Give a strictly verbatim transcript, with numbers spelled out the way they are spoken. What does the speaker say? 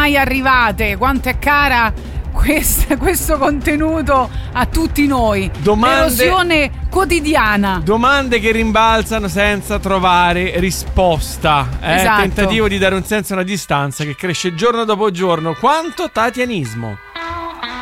mai arrivate, quanto è cara questo, questo contenuto a tutti noi. Domande, l'erosione quotidiana. Domande che rimbalzano senza trovare risposta. Eh? Esatto. Tentativo di dare un senso a una distanza che cresce giorno dopo giorno. Quanto tatianismo.